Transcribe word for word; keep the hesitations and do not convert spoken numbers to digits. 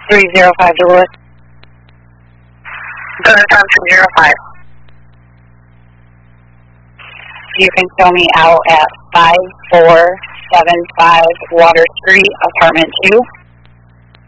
three zero five Duluth. Southern Time three zero five. You can show me out at five four seven five Water Street, apartment two.